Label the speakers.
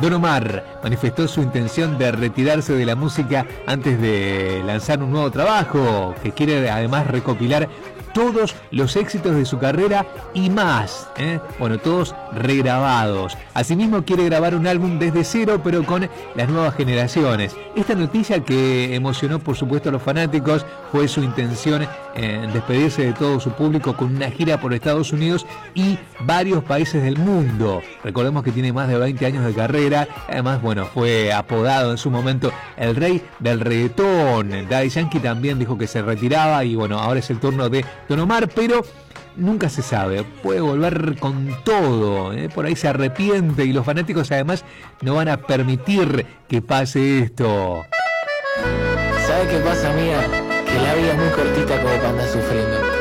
Speaker 1: Don Omar manifestó su intención de retirarse de la música antes de lanzar un nuevo trabajo, que quiere además recopilar todos los éxitos de su carrera y más, bueno, todos regrabados. Asimismo quiere grabar un álbum desde cero, pero con las nuevas generaciones. Esta noticia, que emocionó por supuesto a los fanáticos, fue su intención en despedirse de todo su público con una gira por Estados Unidos y varios países del mundo. Recordemos que tiene más de 20 años de carrera. Además, bueno, fue apodado en su momento el rey del reggaetón. Daddy Yankee también dijo que se retiraba y bueno, ahora es el turno de Don Omar, pero nunca se sabe, puede volver con todo, por ahí se arrepiente y los fanáticos además no van a permitir que pase esto.
Speaker 2: ¿Sabes qué pasa, amiga? Que la vida es muy cortita como para andar sufriendo.